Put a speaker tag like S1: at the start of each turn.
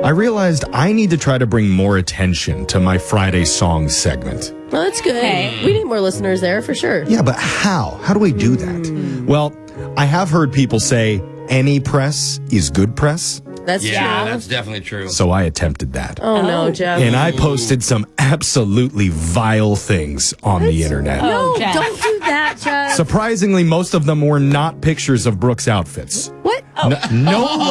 S1: I realized I need to try to bring more attention to my Friday Songs segment.
S2: Well, that's good.
S3: Okay.
S2: We need more listeners there for sure.
S1: Yeah, but how? How do I do that? Well, I have heard people say any press is good press,
S2: That's
S4: Yeah,
S2: true.
S4: that's definitely true.
S1: so I attempted that.
S2: Oh, no, Jeff.
S1: And I posted some absolutely vile things on the internet.
S2: No,
S3: Jeff.
S2: don't do that, Jeff.
S1: Surprisingly, most of them were not pictures of Brooke's outfits.
S2: What?
S1: No